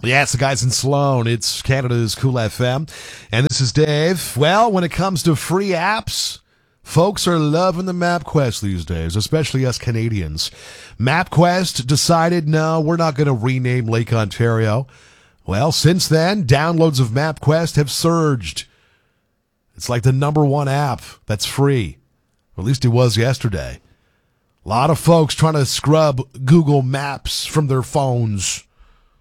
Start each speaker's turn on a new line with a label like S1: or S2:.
S1: Yeah, it's the guys in Sloan. It's Canada's Cool FM. And this is Dave. Well, when it comes to free apps, folks are loving the MapQuest these days, especially us Canadians. MapQuest decided, no, we're not going to rename Lake Ontario. Well, since then, downloads of MapQuest have surged. It's like the number one app that's free. Or at least it was yesterday. A lot of folks trying to scrub Google Maps from their phones.